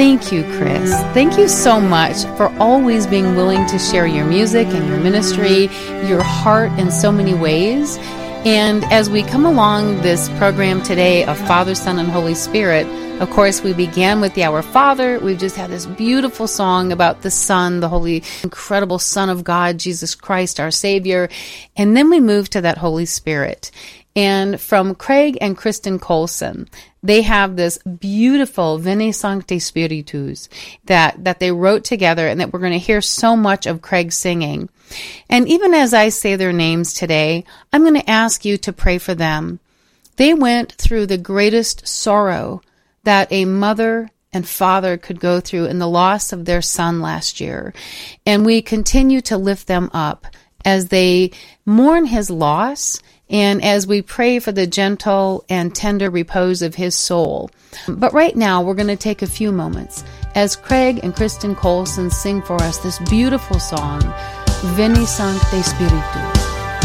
Thank you, Chris. Thank you so much for always being willing to share your music and your ministry, your heart in so many ways. And as we come along this program today of Father, Son, and Holy Spirit, of course, we began with the Our Father. We've just had this beautiful song about the Son, the holy, incredible Son of God, Jesus Christ, our Savior. And then we moved to that Holy Spirit. And from Craig and Kristen Colson, they have this beautiful Veni Sancte Spiritus that they wrote together and that we're going to hear so much of Craig singing. And even as I say their names today, I'm going to ask you to pray for them. They went through the greatest sorrow that a mother and father could go through in the loss of their son last year. And we continue to lift them up as they mourn his loss and as we pray for the gentle and tender repose of his soul. But right now, we're going to take a few moments as Craig and Kristen Colson sing for us this beautiful song, Veni Sancte Spiritus.